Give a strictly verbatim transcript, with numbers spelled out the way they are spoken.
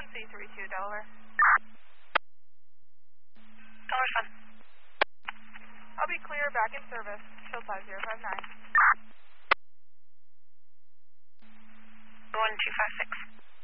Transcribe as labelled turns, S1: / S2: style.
S1: one C three two, Delaware.
S2: Delaware Sun.
S1: I'll be clear, back in service. Show five zero five nine.
S2: one two five six.